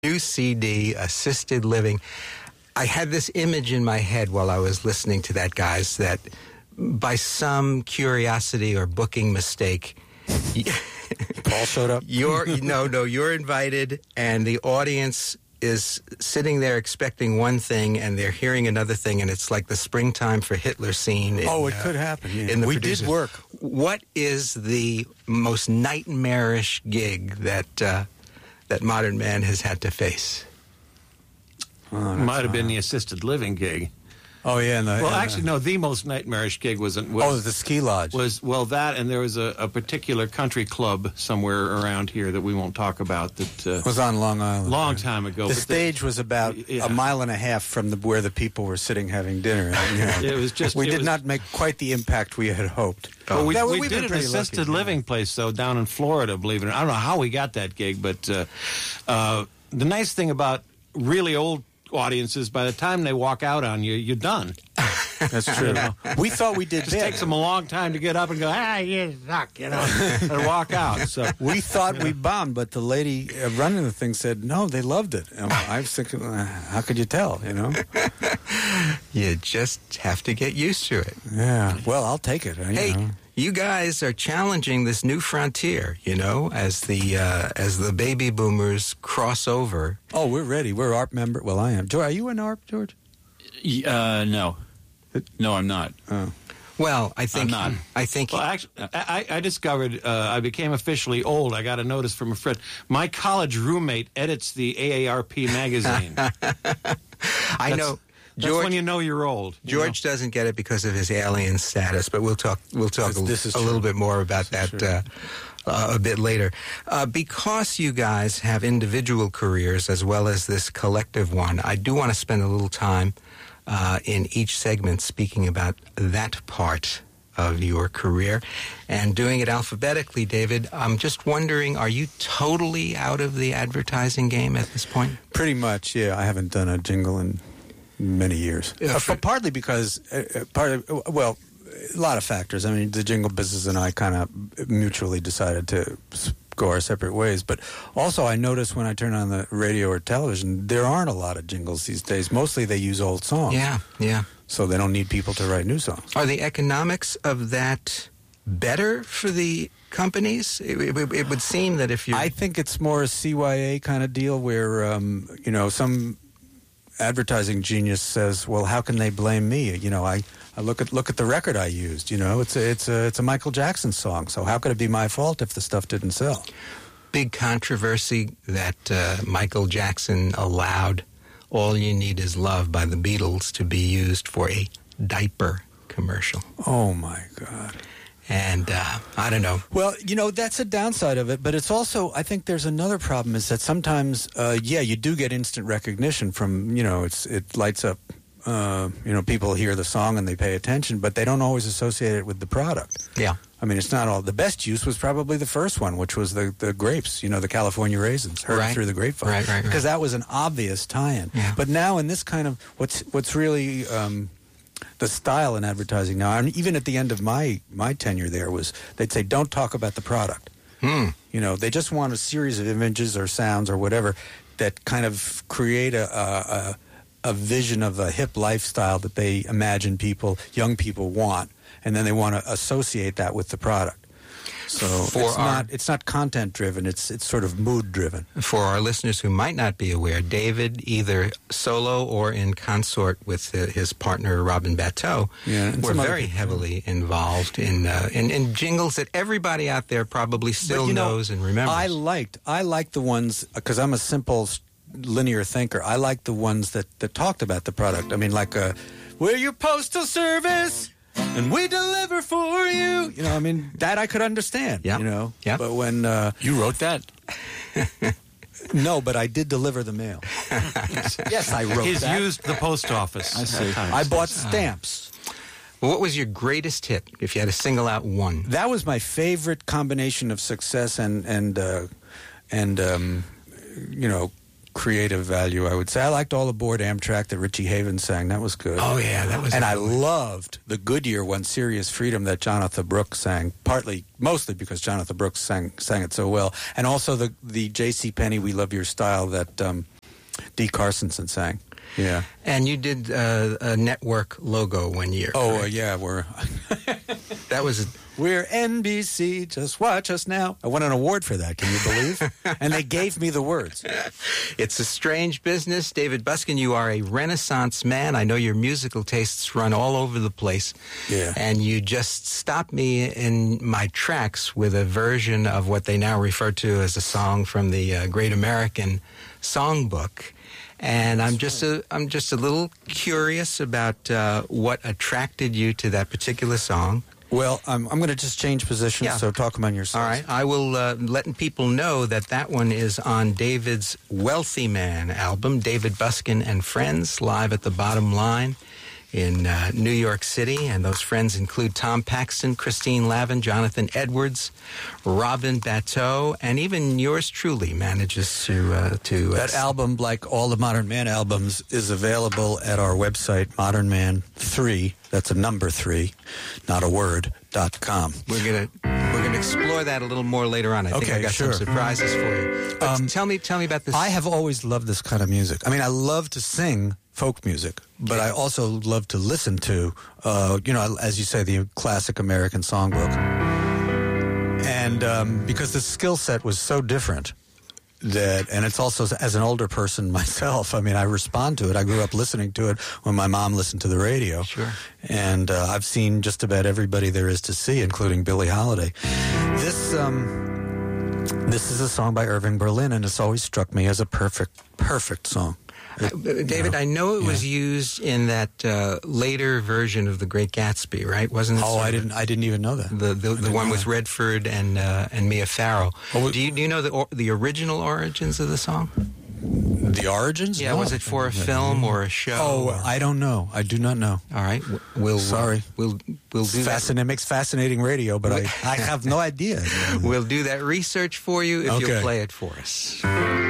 New CD, Assisted Living. I had this image in my head while I was listening to that, guys, that by some curiosity or booking mistake, Paul showed up? You're invited, and the audience is sitting there expecting one thing, and they're hearing another thing, and it's like the Springtime for Hitler scene. It could happen. Yeah. In the we producers. did work. What is the most nightmarish gig that Modern Man has had to face? Might have been the assisted living gig. Oh, yeah. The most nightmarish gig was the ski lodge. That, and there was a particular country club somewhere around here that we won't talk about. That was on Long Island. Long time ago. The stage was about a mile and a half from where the people were sitting having dinner. And, it was just. We did not make quite the impact we had hoped. Well, we did an assisted living place, though, down in Florida, believe it or not. I don't know how we got that gig, but the nice thing about really old audiences, by the time they walk out on you, you're done. That's true. We thought we did. It takes them a long time to get up and go, you suck, and walk out. So we thought we bombed, but the lady running the thing said, no, they loved it. And I was thinking, how could you tell, You just have to get used to it. Yeah. Well, I'll take it. You guys are challenging this new frontier, as the baby boomers cross over. Oh, we're ready. We're ARP member. Well, I am. George, are you an ARP, George? No. No, I'm not. Oh. Well, I think I'm not. I think. Well, actually, I discovered I became officially old. I got a notice from a friend. My college roommate edits the AARP magazine. I know. That's when you know you're old. George doesn't get it because of his alien status, but we'll talk a little bit more about that a bit later. Because you guys have individual careers as well as this collective one, I do want to spend a little time in each segment speaking about that part of your career and doing it alphabetically. David, I'm just wondering, are you totally out of the advertising game at this point? Pretty much, yeah. I haven't done a jingle in many years. Partly because, a lot of factors. I mean, the jingle business and I kind of mutually decided to go our separate ways. But also, I noticed when I turn on the radio or television, there aren't a lot of jingles these days. Mostly they use old songs. Yeah. So they don't need people to write new songs. Are the economics of that better for the companies? It would seem that if you... I think it's more a CYA kind of deal where, some advertising genius says, well, how can they blame me? I look at the record I used. It's a Michael Jackson song, so how could it be my fault if the stuff didn't sell? Big controversy that Michael Jackson allowed All You Need Is Love by the Beatles to be used for a diaper commercial. Oh, my God. And I don't know. Well, that's a downside of it, but it's also, I think there's another problem is that sometimes, you do get instant recognition from, it lights up, people hear the song and they pay attention, but they don't always associate it with the product. Yeah. I mean, it's not all. The best use was probably the first one, which was the grapes, the California raisins, heard through the grapevine. Right. Because that was an obvious tie-in. Yeah. But now in this kind of, what's really... the style in advertising now, and even at the end of my tenure there, was they'd say, don't talk about the product. They just want a series of images or sounds or whatever that kind of create a vision of a hip lifestyle that they imagine young people want, and then they want to associate that with the product. So it's not content driven, it's sort of mood driven. For our listeners who might not be aware, David, either solo or in consort with his partner Robin Bateau, were very heavily involved in jingles that everybody out there probably still knows and remembers. I liked the ones, because I'm a simple linear thinker. I liked the ones that talked about the product. I mean, like we're your postal service and we deliver for you. That I could understand. Yeah. Yeah. But when you wrote that. No, but I did deliver the mail. Yes, I wrote that. He's used the post office. I see. I bought stamps. Well, what was your greatest hit, if you had to single out one? That was my favorite combination of success and creative value, I would say. I liked All Aboard Amtrak that Richie Havens sang. That was good. Oh, yeah, that was. And I loved the Goodyear one, Serious Freedom, that Jonathan Brooks sang, mostly because Jonathan Brooks sang it so well. And also the J.C. Penney, We Love Your Style, that Dee Carsonson sang. Yeah. And you did a network logo one year. Oh, yeah, that was... We're NBC, just watch us now. I won an award for that, can you believe? And they gave me the words. It's a strange business. David Buskin, you are a Renaissance man. I know your musical tastes run all over the place. Yeah. And you just stopped me in my tracks with a version of what they now refer to as a song from the Great American Songbook. And I'm just a little curious about what attracted you to that particular song. Well, I'm going to just change positions, so talk among yourselves. All right. I will let people know that one is on David's Wealthy Man album, David Buskin and Friends, live at the Bottom Line in New York City. And those friends include Tom Paxton, Christine Lavin, Jonathan Edwards, Robin Bateau, and even yours truly manages to... that album, like all the Modern Man albums, is available at our website, Modern Man 3. That's a number 3, not a word, .com. We're gonna explore that a little more later on. I think I got some surprises for you. But tell me about this. I have always loved this kind of music. I mean, I love to sing folk music, but I also love to listen to, as you say, the classic American songbook. And because the skill set was so different, and it's also, as an older person myself, I mean, I respond to it. I grew up listening to it when my mom listened to the radio. Sure. And I've seen just about everybody there is to see, including Billie Holiday. This is a song by Irving Berlin, and it's always struck me as a perfect song. David, I know it was used in that later version of The Great Gatsby, right? Wasn't it? Oh, I didn't even know that. The one with Redford and Mia Farrow. Do you know the original origins of the song? The origins? Yeah, no. Was it for a film or a show? Oh, I don't know. I do not know. All right, sorry. We'll do that. It makes fascinating radio, but I have no idea. We'll do that research for you if you'll play it for us.